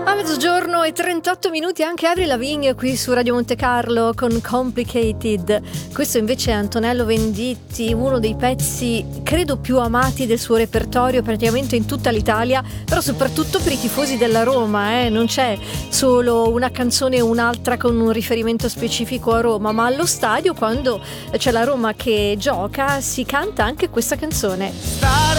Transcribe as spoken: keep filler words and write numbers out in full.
A mezzogiorno e trentotto minuti anche Avril Lavigne qui su Radio Monte Carlo con Complicated. Questo invece è Antonello Venditti, uno dei pezzi credo più amati del suo repertorio praticamente in tutta l'Italia, però soprattutto per i tifosi della Roma, eh? Non c'è solo una canzone o un'altra con un riferimento specifico a Roma, ma allo stadio quando c'è la Roma che gioca si canta anche questa canzone. Stare